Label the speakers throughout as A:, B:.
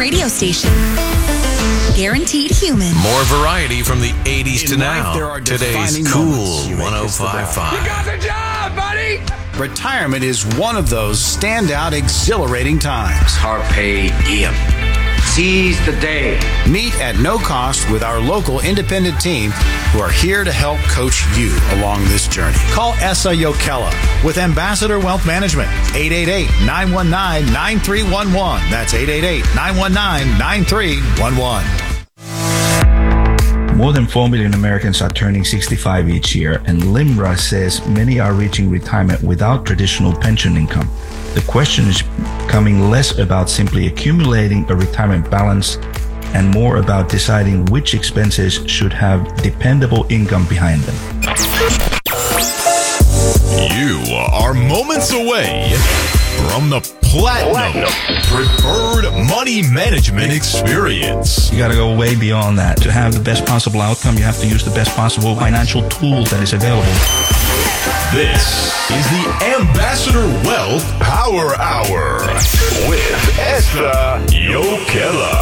A: radio station. Guaranteed human.
B: More variety from the 80s to
C: In
B: now.
C: life, there are
B: Today's
C: defining
B: Cool
C: moments you may miss the boat.
B: 105.5.
C: You got the job, buddy! Retirement is one of those standout, exhilarating times.
D: Carpe diem. Seize the day.
C: Meet at no cost with our local independent team who are here to help coach you along this journey. Call Essa Yokella with Ambassador Wealth Management, 888-919-9311. That's 888-919-9311.
E: More than 4 million Americans are turning 65 each year, and LIMRA says many are reaching retirement without traditional pension income. The question is becoming less about simply accumulating a retirement balance and more about deciding which expenses should have dependable income behind them.
F: You are moments away from the Platinum Preferred Money Management Experience.
E: You got to go way beyond that. To have the best possible outcome, you have to use the best possible financial tool that is available.
F: This is the Ambassador Wealth Power Hour with Essa Yokella.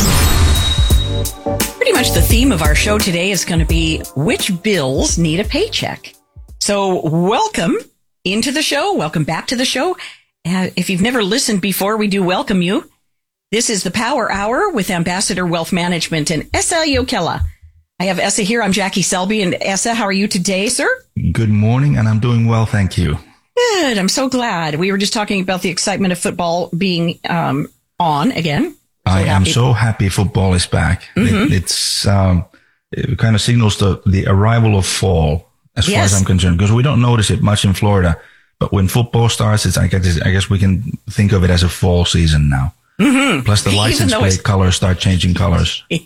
G: Pretty much the theme of our show today is going to be which bills need a paycheck. So welcome into the show. Welcome back to the show. If you've never listened before, we do welcome you. This is the Power Hour with Ambassador Wealth Management and Essa Yokella. I have Essa here. I'm Jackie Selby. And Essa, how are you today, sir?
E: Good morning, and I'm doing well, thank you.
G: Good. I'm so glad. We were just talking about the excitement of football being on again.
E: I am so happy football is back.
G: Mm-hmm.
E: It kind of signals the arrival of fall, as far as I'm concerned, because we don't notice it much in Florida. But when football starts, I guess we can think of it as a fall season now.
G: Mm-hmm.
E: Plus the license plate colors start changing colors.
G: Yeah.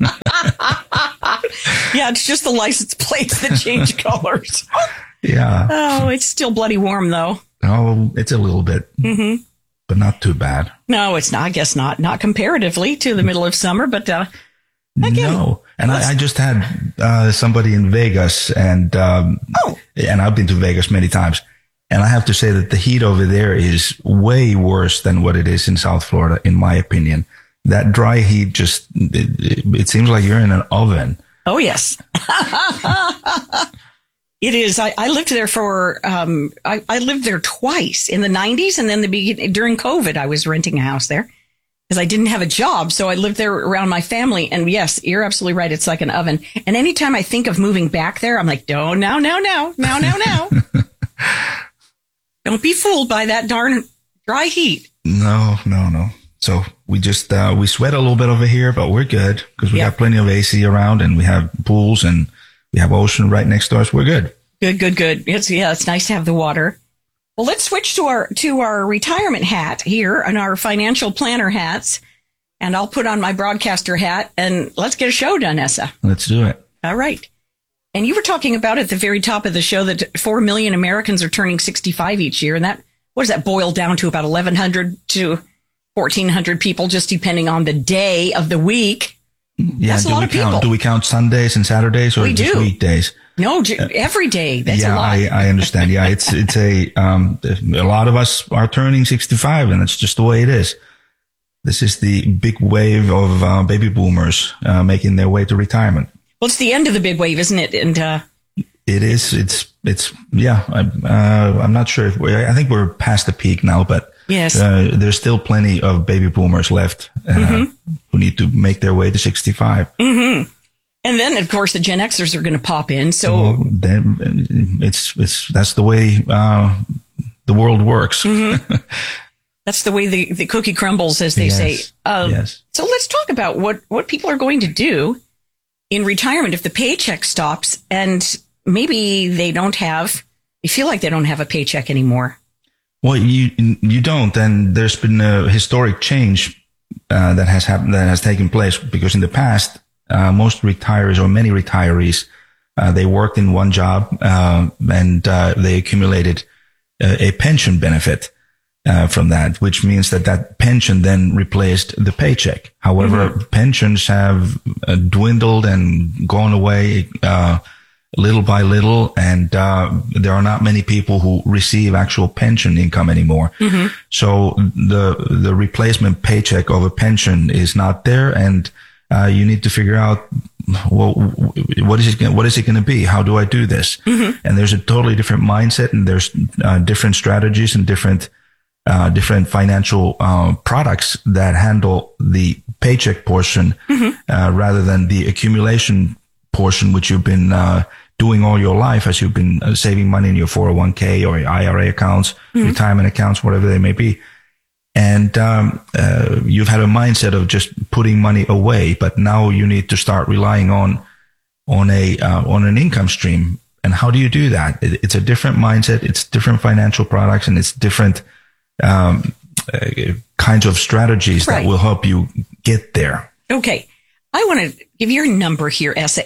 G: Yeah, it's just the license plates that change colors.
E: Yeah.
G: Oh, it's still bloody warm, though.
E: Oh, it's a little bit, but not too bad.
G: No, it's not. I guess not. Not comparatively to the middle of summer, but again.
E: No. And I just had somebody in Vegas, and I've been to Vegas many times. And I have to say that the heat over there is way worse than what it is in South Florida, in my opinion. That dry heat it seems like you're in an oven.
G: Oh, yes. It is. I lived there for, I lived there twice in the 90s. And then during COVID, I was renting a house there because I didn't have a job. So I lived there around my family. And yes, you're absolutely right. It's like an oven. And anytime I think of moving back there, I'm like, no. Don't be fooled by that darn dry heat.
E: No. So we just, we sweat a little bit over here, but we're good because we got plenty of AC around and we have pools and we have ocean right next to us. We're good.
G: Good. It's nice to have the water. Well, let's switch to our retirement hat here and our financial planner hats. And I'll put on my broadcaster hat and let's get a show done, Essa.
E: Let's do it.
G: All right. And you were talking about at the very top of the show that 4 million Americans are turning 65 each year. And what does that boil down to? About 1,100 to 1,400 people, just depending on the day of the week.
E: Yeah,
G: that's a lot of people.
E: Do we count Sundays and Saturdays or just weekdays?
G: No, every day. That's a lot.
E: I understand. Yeah, it's a lot of us are turning 65 and it's just the way it is. This is the big wave of baby boomers making their way to retirement.
G: Well, it's the end of the big wave, isn't it? And
E: it is. It's. Yeah. I'm not sure. I think we're past the peak now, but
G: yes,
E: there's still plenty of baby boomers left who need to make their way to 65.
G: Mm-hmm. And then, of course, the Gen Xers are going to pop in. So
E: then that's the way the world works.
G: Mm-hmm. That's the way the cookie crumbles, as they say.
E: Yes.
G: So let's talk about what people are going to do in retirement if the paycheck stops and maybe they feel like they don't have a paycheck anymore.
E: Well, you don't. And there's been a historic change that has taken place because in the past, most retirees or many retirees, they worked in one job and they accumulated a pension benefit from that, which means that pension then replaced the paycheck. However, pensions have dwindled and gone away little by little, and there are not many people who receive actual pension income anymore. So the replacement paycheck of a pension is not there, and you need to figure out, well, what is it going to be? How do I do this? And there's a totally different mindset, and there's different strategies and different financial products that handle the paycheck portion rather than the accumulation portion, which you've been doing all your life as you've been saving money in your 401k or your IRA accounts, retirement accounts, whatever they may be. And you've had a mindset of just putting money away, but now you need to start relying on an income stream. And how do you do that? It's a different mindset. It's different financial products, and it's different kinds of strategies that will help you get there.
G: Okay. I want to give your number here, Esa.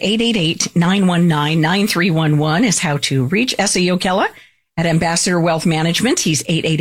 G: 888-919-9311 is how to reach Esa Jokela at Ambassador Wealth Management. He's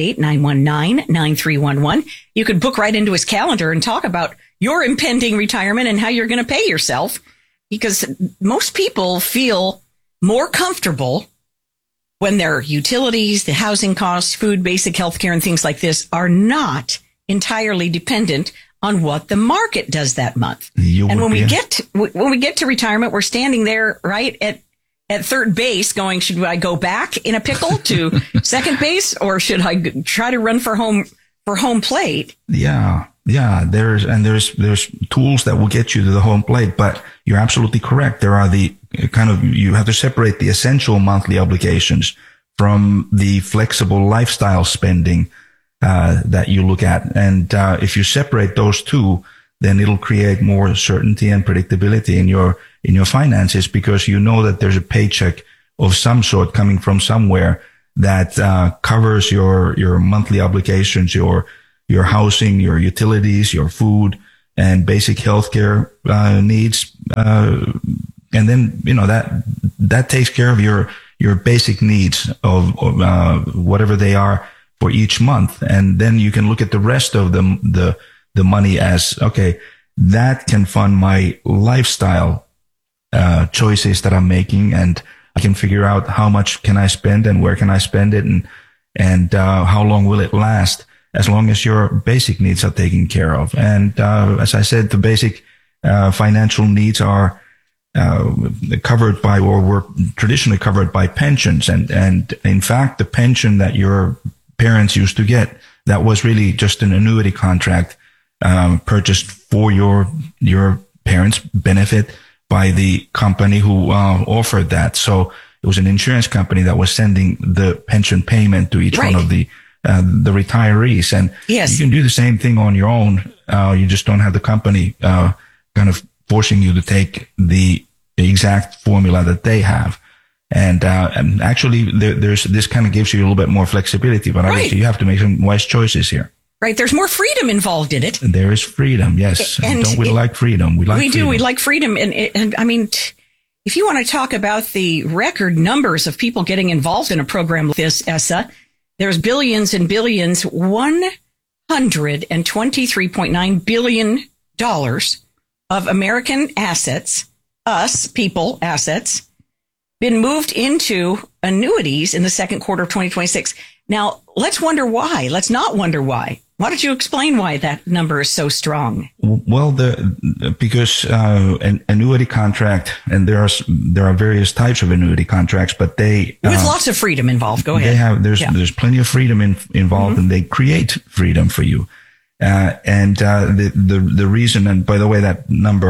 G: 888-919-9311. You could book right into his calendar and talk about your impending retirement and how you're going to pay yourself, because most people feel more comfortable when their utilities, the housing costs, food, basic health care, and things like this are not entirely dependent on what the market does that month. And when we get to retirement, we're standing there right at third base going, should I go back in a pickle to second base, or should I try to run for home plate? Yeah.
E: There's tools that will get you to the home plate, but you're absolutely correct. There are you have to separate the essential monthly obligations from the flexible lifestyle spending that you look at. And if you separate those two, then it'll create more certainty and predictability in your finances, because you know that there's a paycheck of some sort coming from somewhere that covers your monthly obligations, your housing, your utilities, your food, and basic healthcare needs. And then, that takes care of your basic needs of whatever they are for each month. And then you can look at the rest of the money as, okay, that can fund my lifestyle choices that I'm making, and I can figure out how much can I spend and where can I spend it, and how long will it last, as long as your basic needs are taken care of. And as I said, the basic financial needs are covered by, or were traditionally covered by, pensions. And in fact, the pension that your parents used to get, that was really just an annuity contract purchased for your parents' benefit by the company who offered that. So it was an insurance company that was sending the pension payment to each one of the retirees. And you can do the same thing on your own. You just don't have the company kind of forcing you to take the exact formula that they have. And actually, this kind of gives you a little bit more flexibility, but obviously you have to make some wise choices here.
G: Right. There's more freedom involved in it.
E: There is freedom. Yes. And don't we like freedom? We do.
G: We like freedom. And I mean, if you want to talk about the record numbers of people getting involved in a program like this, Esa, there's billions and billions, $123.9 billion of American assets, people assets, been moved into annuities in the second quarter of 2026. Now, let's wonder why. Let's not wonder why. Why don't you explain why that number is so strong?
E: Well, because an annuity contract, and there are various types of annuity contracts, but they
G: with lots of freedom involved. Go ahead.
E: There's plenty of freedom involved, and they create freedom for you. The reason, and by the way, that number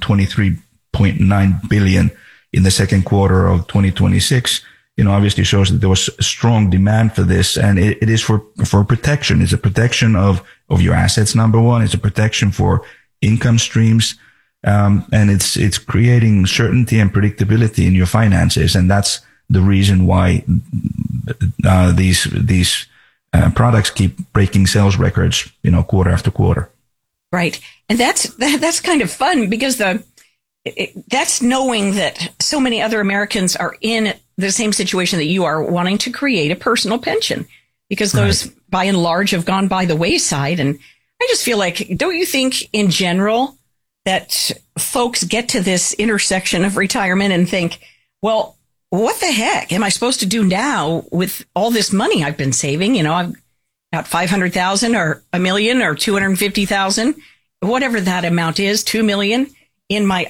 E: 123.9 billion in the second quarter of 2026. Obviously shows that there was strong demand for this, and it is for protection. It's a protection of your assets, number one. It's a protection for income streams. And it's creating certainty and predictability in your finances. And that's the reason why, these products keep breaking sales records, quarter after quarter.
G: Right. And that's kind of fun, because that's knowing that so many other Americans are in the same situation that you are, wanting to create a personal pension, because those by and large have gone by the wayside. And I just feel like, don't you think in general that folks get to this intersection of retirement and think, well, what the heck am I supposed to do now with all this money I've been saving? You know, I've got 500,000 or $1 million or 250,000, whatever that amount is, 2 million in my,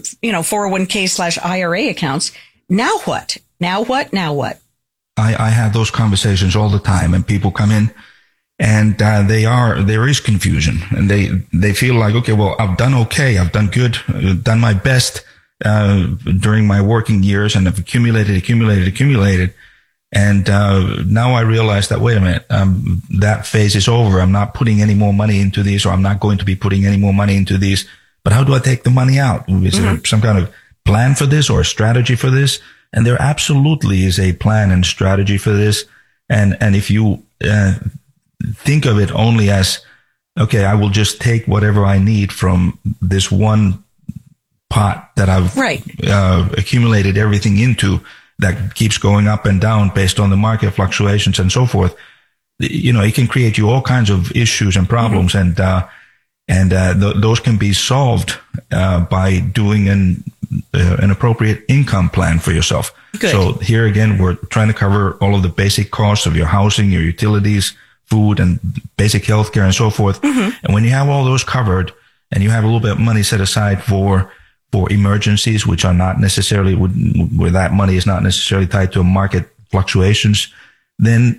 G: 401k/IRA accounts. Now what? Now what? Now what?
E: I have those conversations all the time, and people come in and there is confusion, and they feel like, okay, well, I've done okay. I've done good, done my best, during my working years, and I've accumulated. And, now I realize that, wait a minute, that phase is over. I'm not putting any more money into these, or I'm not going to be putting any more money into these. But how do I take the money out? Is there some kind of plan for this or a strategy for this? And there absolutely is a plan and strategy for this. And if you, think of it only as, okay, I will just take whatever I need from this one pot that I've accumulated everything into, that keeps going up and down based on the market fluctuations and so forth. You know, it can create you all kinds of issues and problems, and those can be solved by doing an appropriate income plan for yourself.
G: Good.
E: So here again, we're trying to cover all of the basic costs of your housing, your utilities, food, and basic healthcare and so forth. And when you have all those covered, and you have a little bit of money set aside for emergencies, which are not necessarily, where that money is not necessarily tied to market fluctuations, then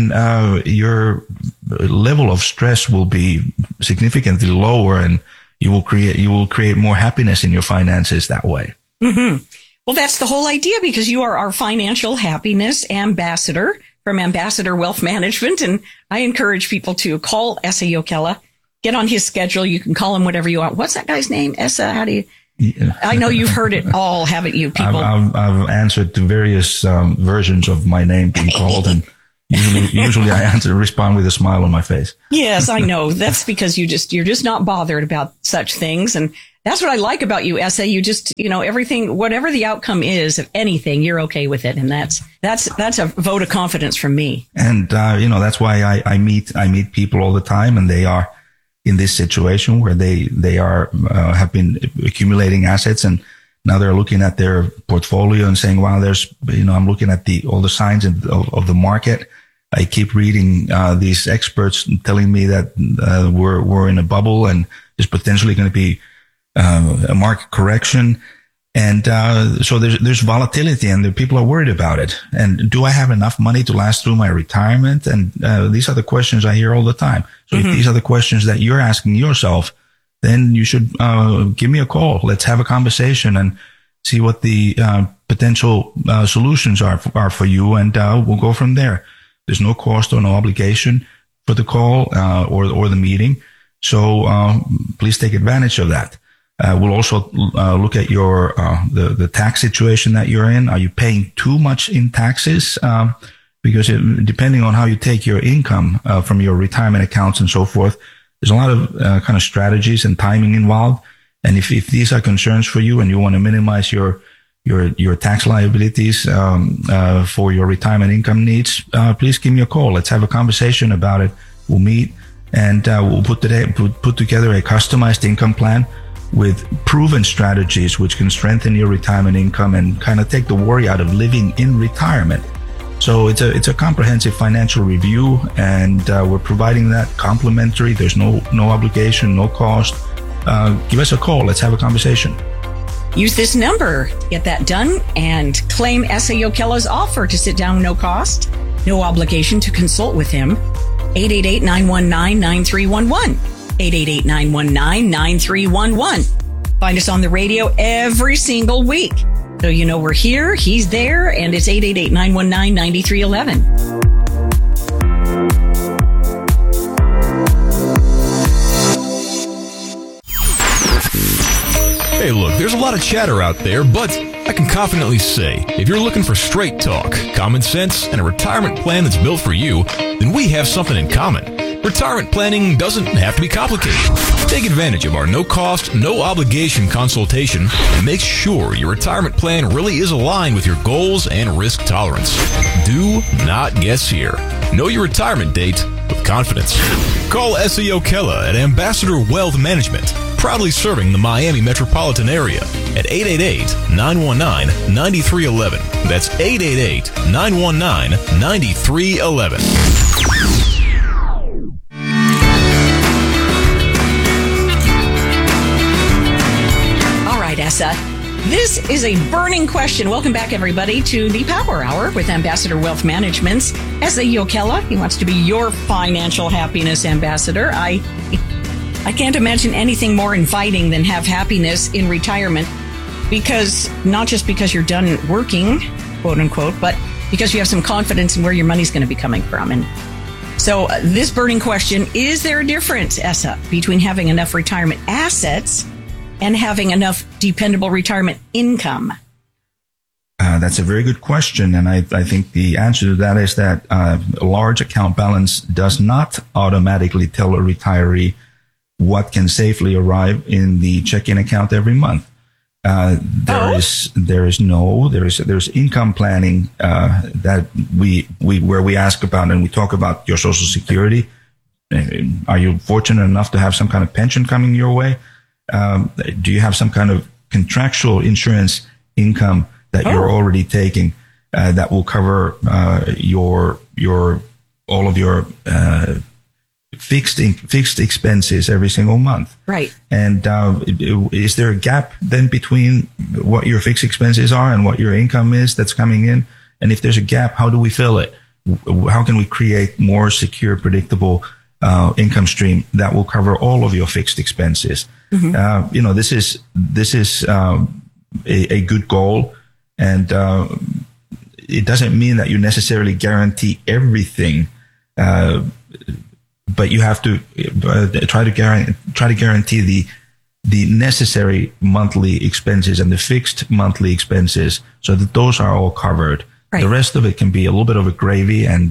E: your level of stress will be significantly lower, and you will create more happiness in your finances that way.
G: Well, that's the whole idea, because you are our financial happiness ambassador from Ambassador Wealth Management. And I encourage people to call Esa Jokela, get on his schedule. You can call him whatever you want. What's that guy's name? Esa, how do you? Yeah. I know you've heard it all, haven't you, people?
E: I've answered to various versions of my name being called, and usually I respond with a smile on my face.
G: Yes, I know. That's because you're just not bothered about such things. And that's what I like about you, Esa. You just, everything, whatever the outcome is of anything, you're okay with it. And that's a vote of confidence from me. And,
E: that's why I meet people all the time, and they are in this situation where they are, have been accumulating assets, and now they're looking at their portfolio and saying, wow, there's, I'm looking at all the signs of the market. I keep reading, these experts telling me that, we're in a bubble, and there's potentially going to be, a market correction. And, so there's volatility, and the people are worried about it. And do I have enough money to last through my retirement? And, these are the questions I hear all the time. So if these are the questions that you're asking yourself, then you should, give me a call. Let's have a conversation and see what the, potential, solutions are for you. And, we'll go from there. There's no cost or no obligation for the call, or the meeting. So, please take advantage of that. We'll also look at your the tax situation that you're in. Are you paying too much in taxes? Because depending on how you take your income from your retirement accounts and so forth, there's a lot of kind of strategies and timing involved. And if these are concerns for you, and you want to minimize your tax liabilities for your retirement income needs, please give me a call. Let's have a conversation about it. We'll meet, and we'll put together a customized income plan with proven strategies which can strengthen your retirement income and kind of take the worry out of living in retirement. So it's a comprehensive financial review, and we're providing that complimentary. There's no obligation, no cost. Give us a call. Let's have a conversation.
G: Use this number to get that done and claim Esa Jokela's offer to sit down, no cost, no obligation to consult with him. 888-919-9311. 888-919-9311. Find us on the radio every single week. So we're here, he's there, and it's 888-919-9311.
F: Hey, look, there's a lot of chatter out there, but I can confidently say, if you're looking for straight talk, common sense, and a retirement plan that's built for you, then we have something in common. Retirement planning doesn't have to be complicated. Take advantage of our no-cost, no-obligation consultation and make sure your retirement plan really is aligned with your goals and risk tolerance. Do not guess here. Know your retirement date with confidence. Call Esa Jokela at Ambassador Wealth Management. proudly serving the Miami metropolitan area at 888-919-9311. That's 888-919-9311.
G: Essa. This is a burning question. Welcome back, everybody, to the Power Hour with Ambassador Wealth Management's Essa Yokela. He wants to be your financial happiness ambassador. I can't imagine anything more inviting than have happiness in retirement, because not just because you're done working, quote unquote, but because you have some confidence in where your money's going to be coming from. And so this burning question, is there a difference, Essa, between having enough retirement assets and having enough dependable retirement income?
E: That's a very good question. And I think the answer to that is that a large account balance does not automatically tell a retiree what can safely arrive in the checking account every month. There's income planning that where we ask about and we talk about your Social Security. Are you fortunate enough to have some kind of pension coming your way? Do you have some kind of contractual insurance income that you're already taking that will cover all of your fixed expenses every single month?
G: Right. And
E: is there a gap then between what your fixed expenses are and what your income is that's coming in? And if there's a gap, how do we fill it? How can we create more secure, predictable income stream that will cover all of your fixed expenses? Mm-hmm. This is a good goal, and it doesn't mean that you necessarily guarantee everything, but you have to try to guarantee the necessary monthly expenses and the fixed monthly expenses, so that those are all covered. Right. The rest of it can be a little bit of a gravy, and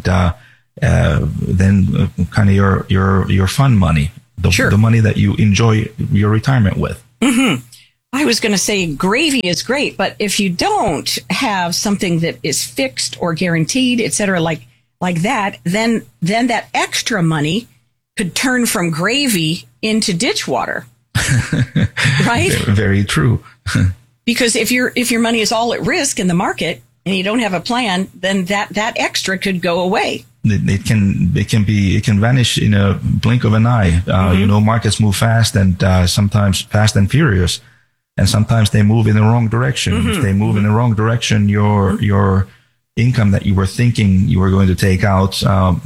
E: then kind of your fun money, the money that you enjoy your retirement with.
G: Mm-hmm. I was going to say gravy is great, but if you don't have something that is fixed or guaranteed, et cetera, like that, then that extra money could turn from gravy into ditch water. Right?
E: Very true.
G: Because if your money is all at risk in the market and you don't have a plan, then that extra could go away.
E: It can vanish in a blink of an eye. Markets move fast, and sometimes fast and furious, and sometimes they move in the wrong direction. Mm-hmm. If they move in the wrong direction, your income that you were thinking you were going to take out,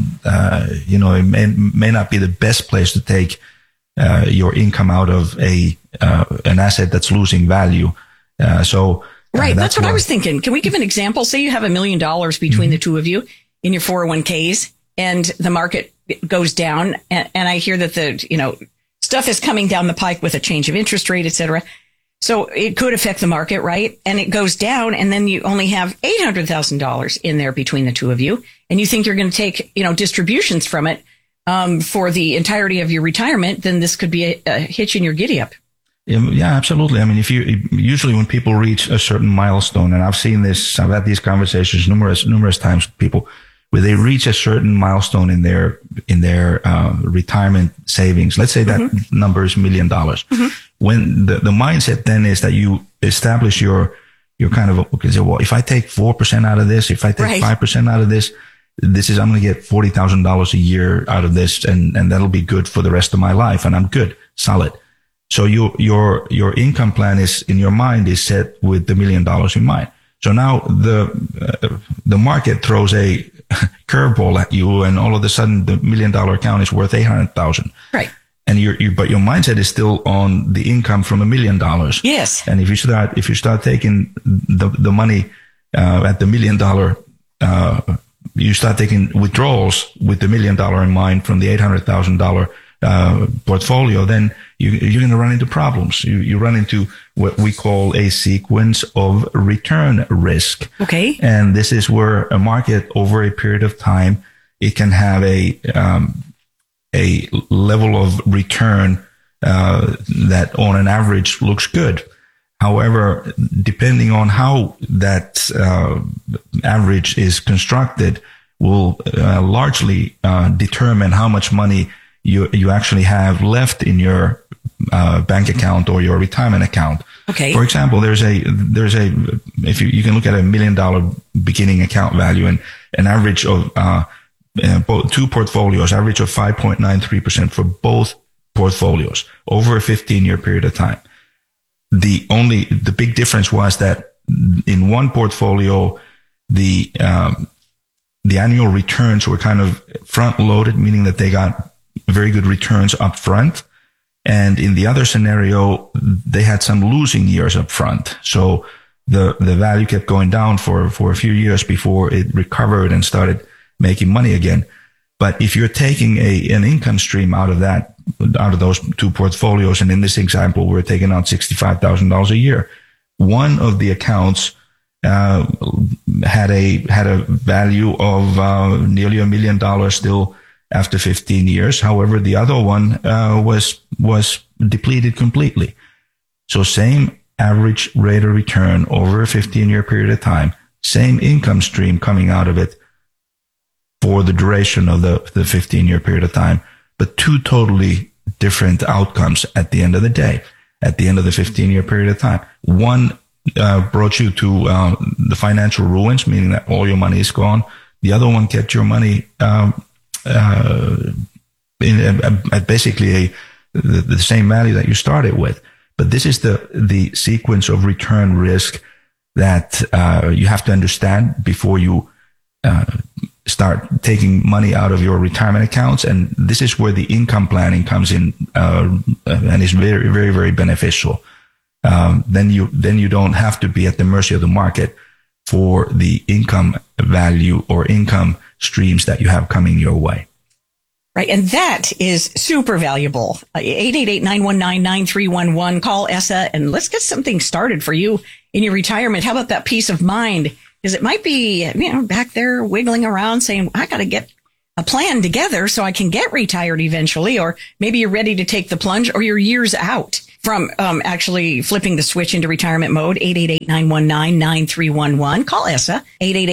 E: it may not be the best place to take your income out of an asset that's losing value.
G: Right, that's what I was thinking. Can we give an example? Say you have $1 million between the two of you in your 401ks, and the market goes down, and I hear that stuff is coming down the pike with a change of interest rate, et cetera. So it could affect the market, right? And it goes down, and then you only have $800,000 in there between the two of you, and you think you're going to take, distributions from it for the entirety of your retirement. Then this could be a hitch in your giddy up.
E: Yeah, absolutely. I mean, usually when people reach a certain milestone, and I've had these conversations numerous times with people, where they reach a certain milestone in their retirement savings. Let's say that number is $1 million. Mm-hmm. When the mindset then is that you establish your kind of, well, if I take 4% out of this, if I take 5% out of this, I'm going to get $40,000 a year out of this, and that'll be good for the rest of my life, and I'm good, solid. So your income plan is in your mind is set with the $1 million in mind. So now the market throws a curveball at you, and all of a sudden the $1 million account is worth $800,000.
G: Right.
E: And but your mindset is still on the income from $1 million.
G: Yes.
E: And if you start taking the money at the $1 million, you start taking withdrawals with the $1 million in mind from the $800,000 portfolio, then you're going to run into problems. You run into what we call a sequence of return risk.
G: Okay.
E: And this is where a market over a period of time, it can have a level of return that on an average looks good. However, depending on how that average is constructed will largely determine how much money you actually have left in your bank account or your retirement account.
G: Okay.
E: For example, if you can look at $1 million beginning account value and an average of, both two portfolios, average of 5.93% for both portfolios over a 15-year period of time. The big difference was that in one portfolio, the annual returns were kind of front loaded, meaning that they got very good returns up front. And in the other scenario, they had some losing years up front. So the value kept going down for a few years before it recovered and started making money again. But if you're taking an income stream out of those two portfolios, and in this example, we're taking out $65,000 a year, one of the accounts had a value of nearly $1 million still after 15 years. However, the other one was depleted completely. So same average rate of return over a 15-year period of time, same income stream coming out of it for the duration of the 15-year period of time, but two totally different outcomes at the end of the day, at the end of the 15-year period of time. One brought you to the financial ruins, meaning that all your money is gone. The other one kept your money at basically the same value that you started with. But this is the sequence of return risk that you have to understand before you start taking money out of your retirement accounts. And this is where the income planning comes in and is very, very, very beneficial. Then you don't have to be at the mercy of the market for the income value or income streams that you have coming your way.
G: Right. And that is super valuable. 888-919-9311. Call ESSA and let's get something started for you in your retirement. How about that peace of mind? Because it might be, back there wiggling around saying, I got to get a plan together so I can get retired eventually. Or maybe you're ready to take the plunge or you're years out from actually flipping the switch into retirement mode. 888-919-9311. Call ESSA,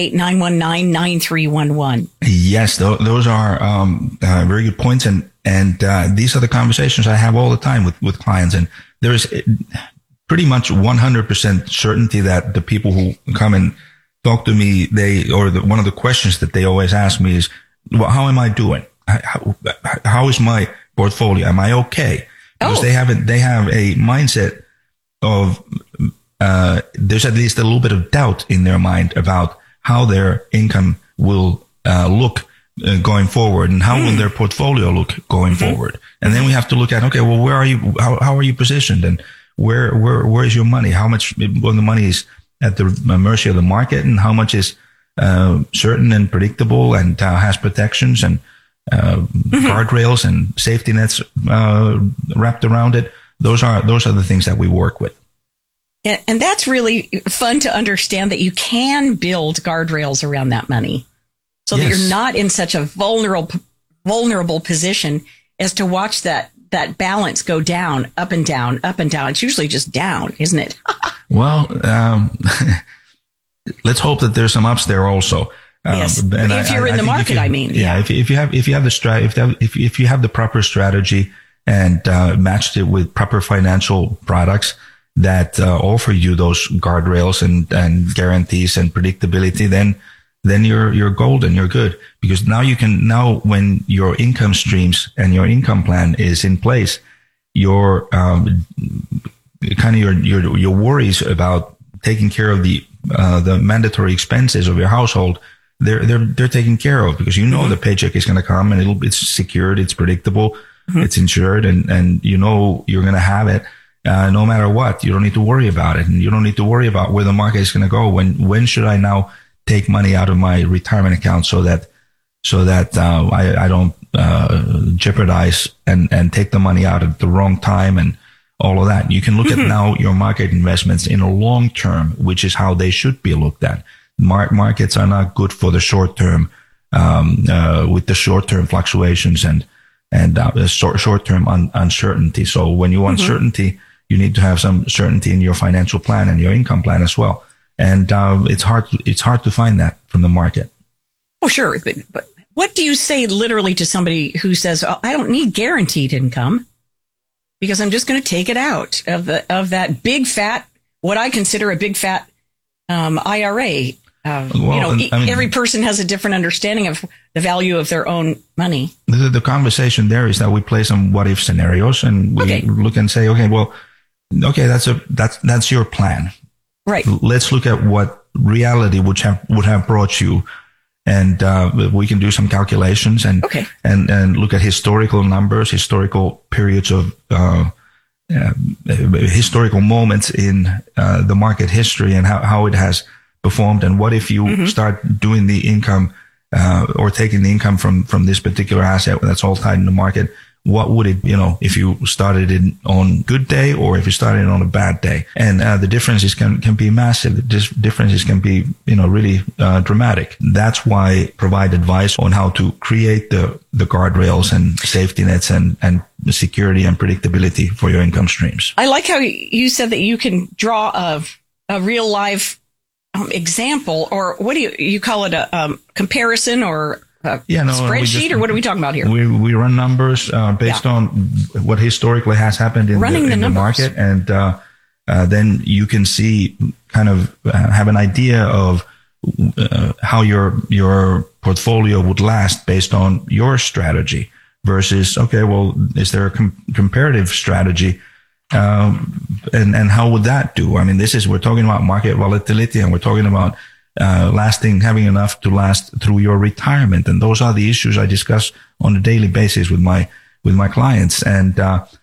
G: 888-919-9311.
E: Yes, those are very good points. And these are the conversations I have all the time with clients. And there is pretty much 100% certainty that the people who come and talk to me, one of the questions that they always ask me is, well, how am I doing? How is my portfolio? Am I okay? Because they have a mindset of, there's at least a little bit of doubt in their mind about how their income will look going forward and how will their portfolio look going forward. And then we have to look at, okay, well, where are you? How are you positioned? And where is your money? How much of the money is at the mercy of the market, and how much is certain and predictable and has protections and guardrails and safety nets wrapped around it? Those are the things that we work with.
G: And that's really fun to understand, that you can build guardrails around that money so that you're not in such a vulnerable position as to watch that balance go down, up and down, up and down. It's usually just down, isn't it?
E: Well, let's hope that there's some ups there also.
G: Yes, if you're in the market, I mean.
E: Yeah, if you have the proper strategy and matched it with proper financial products that offer you those guardrails and guarantees and predictability, then you're golden, you're good. Because now when your income streams and your income plan is in place, your your worries about taking care of the mandatory expenses of your household, they're taken care of, because the paycheck is going to come and it's secured, it's predictable, it's insured, and you're going to have it no matter what. You don't need to worry about it, and you don't need to worry about where the market is going to go. When should I now take money out of my retirement account so that I don't jeopardize and take the money out at the wrong time and all of that. You can look at now your market investments in a long term, which is how they should be looked at. Markets are not good for the short term, with the short term fluctuations and short term uncertainty. So when you want certainty, you need to have some certainty in your financial plan and your income plan as well. And it's hard to find that from the market.
G: Oh, sure. But what do you say literally to somebody who says, I don't need guaranteed income? because I'm just going to take it out of that big fat, what I consider a big fat IRA. Every person has a different understanding of the value of their own money.
E: The conversation there is that we play some what if scenarios, and we look and say, that's your plan.
G: Right.
E: Let's look at what reality would have brought you, and we can do some calculations and look at historical numbers, historical periods of historical moments in the market history, and how it has performed. And what if you start doing the income or taking the income from this particular asset that's all tied in the market? What would it, if you started it on good day or if you started it on a bad day? And the differences can be massive. The differences can be, really dramatic. That's why provide advice on how to create the guardrails and safety nets and security and predictability for your income streams.
G: I like how you said that you can draw a real life example, or what do you call it, a comparison or spreadsheet, or what are we talking about here?
E: We run numbers based on what historically has happened in the market, and then you can see kind of have an idea of how your portfolio would last based on your strategy versus, is there a comparative strategy? And how would that do? I mean, we're talking about market volatility, and we're talking about having enough to last through your retirement. And those are the issues I discuss on a daily basis with my clients. And,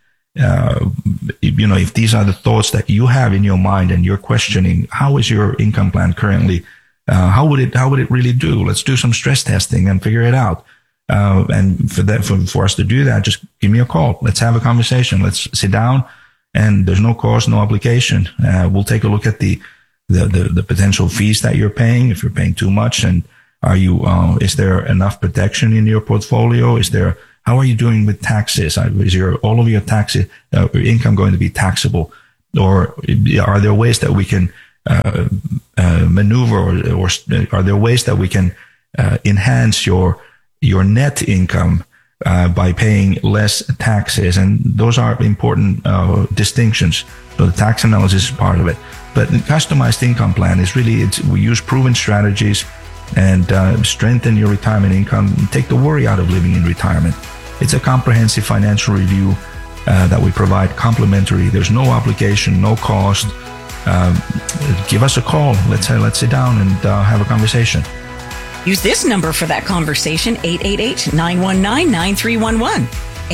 E: if these are the thoughts that you have in your mind and you're questioning, how is your income plan currently? How would it really do? Let's do some stress testing and figure it out. And for us to do that, just give me a call. Let's have a conversation. Let's sit down, and there's no cost, no obligation. We'll take a look at the potential fees that you're paying, if you're paying too much, and is there enough protection in your portfolio? How are you doing with taxes? Is all of your taxes, income going to be taxable? Or are there ways that we can, maneuver, or are there ways that we can, enhance your net income, by paying less taxes? And those are important, distinctions. So the tax analysis is part of it. But the customized income plan is really, we use proven strategies and strengthen your retirement income. Take the worry out of living in retirement. It's a comprehensive financial review that we provide complimentary. There's no obligation, no cost. Give us a call. Let's sit down and have a conversation.
G: Use this number for that conversation, 888-919-9311.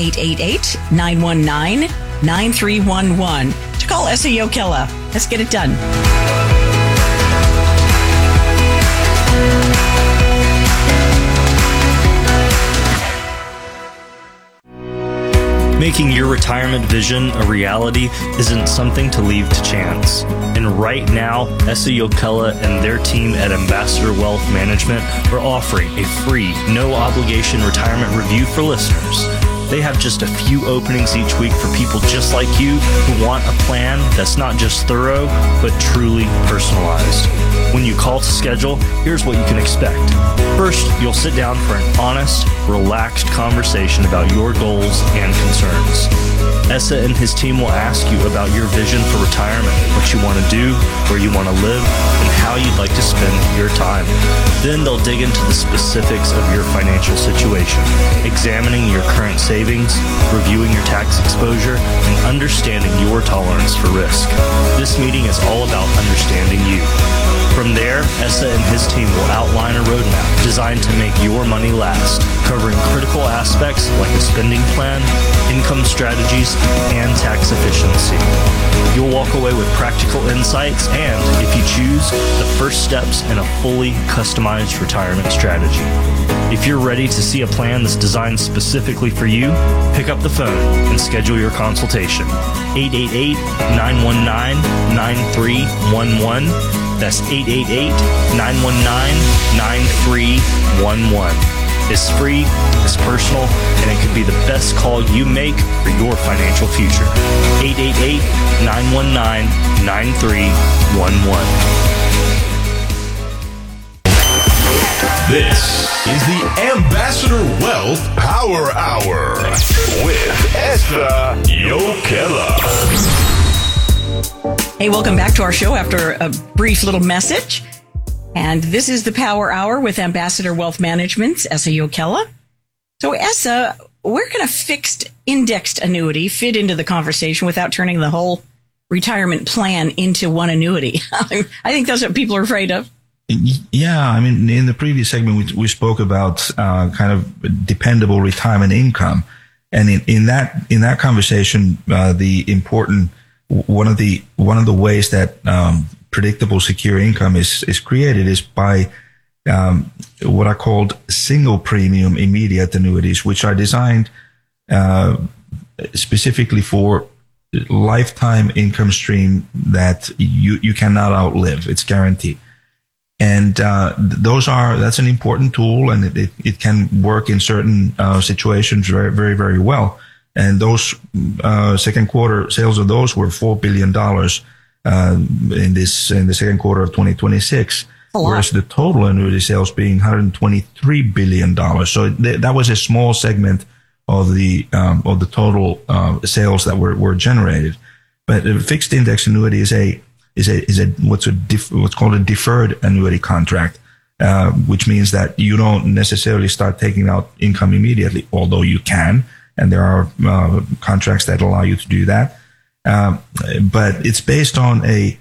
G: 888-919-9311. To call Esa Jokela. Let's get it done.
H: Making your retirement vision a reality isn't something to leave to chance. And right now, Esa Jokela and their team at Ambassador Wealth Management are offering a free, no-obligation retirement review for listeners. They have just a few openings each week for people just like you who want a plan that's not just thorough, but truly personalized. When you call to schedule, here's what you can expect. First, you'll sit down for an honest, relaxed conversation about your goals and concerns. Esa and his team will ask you about your vision for retirement, what you want to do, where you want to live, and how you'd like to spend your time. Then they'll dig into the specifics of your financial situation, examining your current savings, reviewing your tax exposure, and understanding your tolerance for risk. This meeting is all about understanding you. From there, Esa and his team will outline a roadmap designed to make your money last, covering critical aspects like a spending plan, income strategies, and tax efficiency. You'll walk away with practical insights and, if you choose, the first steps in a fully customized retirement strategy. If you're ready to see a plan that's designed specifically for you, pick up the phone and schedule your consultation. 888-919-9311. That's 888-919-9311. It's free, it's personal, and it could be the best call you make for your financial future. 888-919-9311.
B: This is the Ambassador Wealth Power Hour with Esa Jokela.
G: Hey, welcome back to our show after a brief little message. And this is the Power Hour with Ambassador Wealth Management's Essa Yokela. So, Essa, where can a fixed indexed annuity fit into the conversation without turning the whole retirement plan into one annuity? I think that's what people are afraid of.
E: Yeah, I mean, in the previous segment, we spoke about kind of dependable retirement income. And in that conversation, one of the ways that predictable secure income is created is by what are called single premium immediate annuities, which are designed specifically for lifetime income stream that you cannot outlive. It's guaranteed. And that's an important tool, and it can work in certain situations very, very, very well. And those second quarter sales of those were $4 billion in the second quarter of 2026, whereas the total annuity sales being $123 billion. So that was a small segment of the total sales that were generated. But a fixed index annuity is what's called a deferred annuity contract, which means that you don't necessarily start taking out income immediately, although you can. And there are contracts that allow you to do that. But it's based on a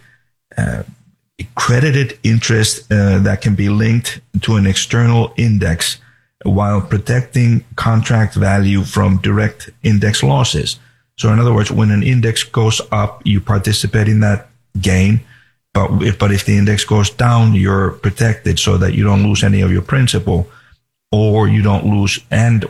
E: credited interest that can be linked to an external index while protecting contract value from direct index losses. So in other words, when an index goes up, you participate in that gain. But if the index goes down, you're protected so that you don't lose any of your principal, or you don't lose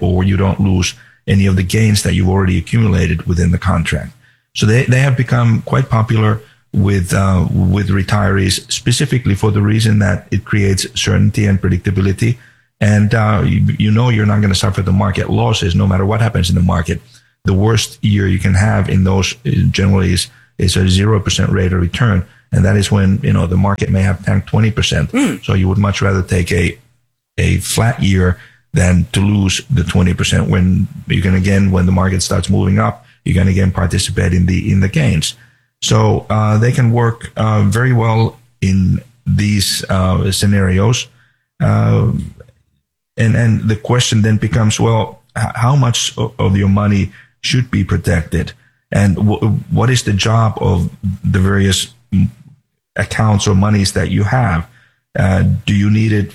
E: any of the gains that you've already accumulated within the contract. So they have become quite popular with retirees, specifically for the reason that it creates certainty and predictability. And you're not going to suffer the market losses no matter what happens in the market. The worst year you can have in those generally is a 0% rate of return. And that is when, the market may have tanked 20%. So you would much rather take a flat year than to lose the 20% when the market starts moving up, you can again participate in the gains. So, they can work, very well in these, scenarios. And the question then becomes, well, how much of your money should be protected? And what is the job of the various accounts or monies that you have? Do you need it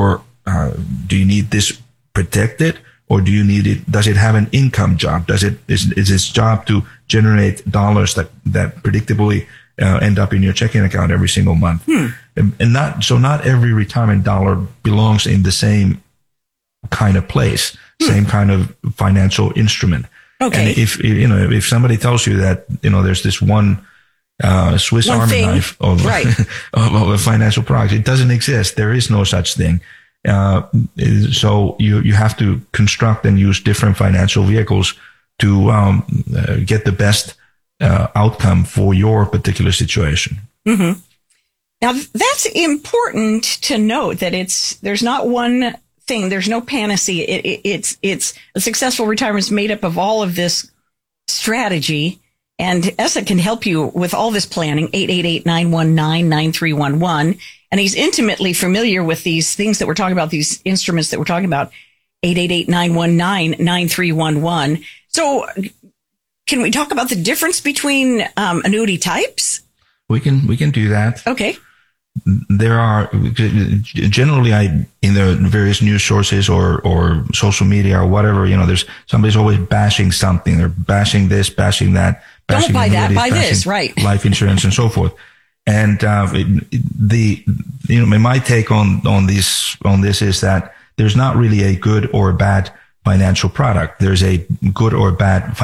E: do you need this protected, or do you need it? Does it have an income job? Is its job to generate dollars that predictably end up in your checking account every single month? And not every retirement dollar belongs in the same kind of place, same kind of financial instrument. Okay. And if somebody tells you that, there's this one Swiss Army knife of a financial product, it doesn't exist. There is no such thing. So you have to construct and use different financial vehicles to get the best outcome for your particular situation.
G: Mm-hmm. Now, that's important to note that there's not one thing. There's no panacea. It's a successful retirement is made up of all of this strategy. And Essa can help you with all this planning, 888-919-9311. And he's intimately familiar with these things that we're talking about, these instruments that we're talking about, 888-919-9311. So can we talk about the difference between annuity types?
E: We can do that.
G: Okay.
E: There are generally in the various news sources or social media or whatever, there's somebody's always bashing something. They're bashing this, bashing that.
G: Don't buy that, buy this, right?
E: Life insurance and so forth. And my take on this is that there's not really a good or bad financial product. There's a good or bad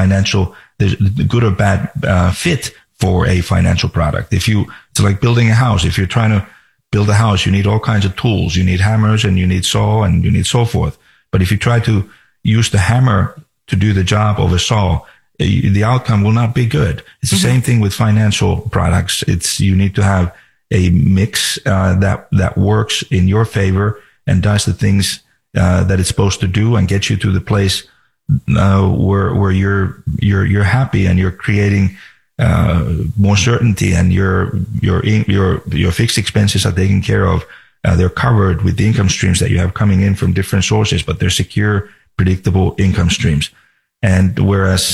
E: fit for a financial product. It's like building a house. If you're trying to build a house, you need all kinds of tools. You need hammers and you need saw and you need so forth. But if you try to use the hammer to do the job of a saw, the outcome will not be good. It's the same thing with financial products. You need to have a mix that works in your favor and does the things that it's supposed to do and get you to the place where you're happy and you're creating more certainty, and your fixed expenses are taken care of. They're covered with the income streams that you have coming in from different sources, but they're secure, predictable income streams. And whereas,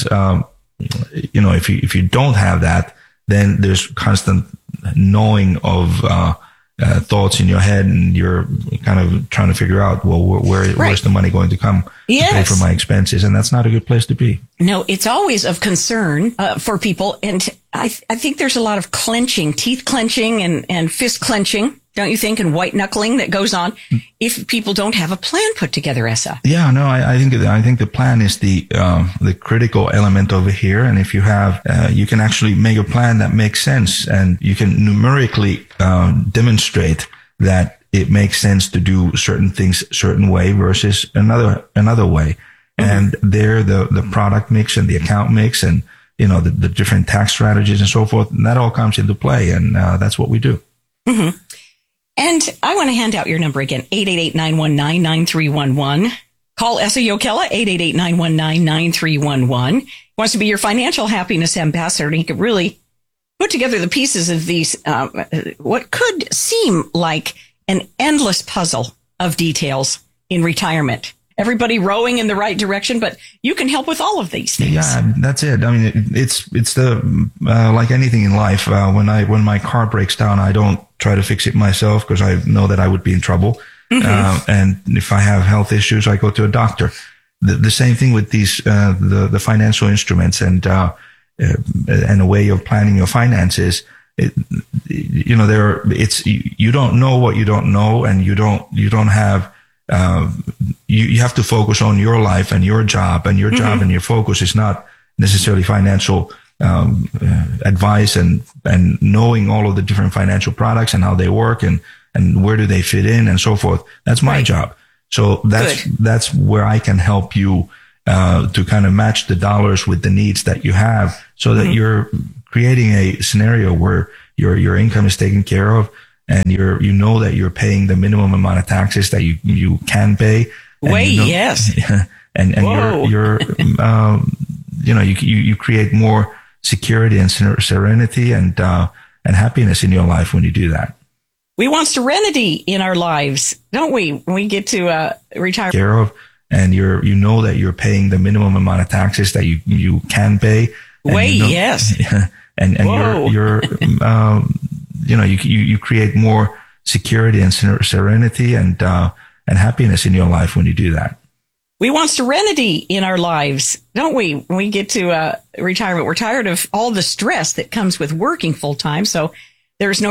E: if you don't have that, then there's constant gnawing of thoughts in your head, and you're kind of trying to figure out, well, where's the money going to come to pay for my expenses? And that's not a good place to be.
G: No, it's always of concern for people. And I think there's a lot of clenching, teeth clenching and fist clenching, don't you think, and white knuckling that goes on if people don't have a plan put together, Esa.
E: Yeah, no, I think the plan is the critical element over here. And if you have, you can actually make a plan that makes sense, and you can numerically demonstrate that it makes sense to do certain things a certain way versus another way. And there, the product mix and the account mix and, the different tax strategies and so forth, and that all comes into play. And that's what we do.
G: Mm-hmm. And I want to hand out your number again, 888-919-9311. Call Esa Jokela, 888-919-9311. He wants to be your financial happiness ambassador, and he could really put together the pieces of these, what could seem like an endless puzzle of details in retirement. Everybody rowing in the right direction, but you can help with all of these things.
E: Yeah, that's it. I mean, it's the like anything in life. When my car breaks down, I don't try to fix it myself because I know that I would be in trouble. Mm-hmm. And if I have health issues, I go to a doctor. The same thing with these the financial instruments and a way of planning your finances. You don't know what you don't know, and you don't have. You have to focus on your life and your job, and your job and your focus is not necessarily financial advice and knowing all of the different financial products and how they work and where do they fit in and so forth. That's my job. So that's where I can help you to kind of match the dollars with the needs that you have, so that you're creating a scenario where your income is taken care of. And you know that you're paying the minimum amount of taxes that you can pay.
G: Yes.
E: And you create more security and serenity and happiness in your life when you do that.
G: We want serenity in our lives, don't we? When we get to retire.
E: Care of, and you know that you're paying the minimum amount of taxes that you can pay.
G: Yes.
E: And you create more security and serenity and happiness in your life when you do that.
G: We want serenity in our lives, don't we? When we get to retirement, we're tired of all the stress that comes with working full time. So there's no